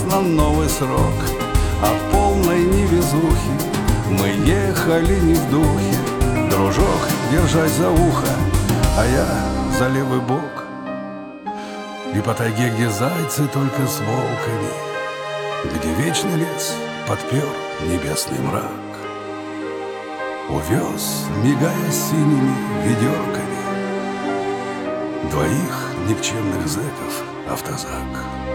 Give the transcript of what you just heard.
на новый срок. А в полной невезухе мы ехали не в духе. Дружок, держась за ухо, а я за левый бок. И по тайге, где зайцы только с волками, где вечный лес подпер небесный мрак, увез, мигая синими ведерками, двоих никчемных зэков автозак.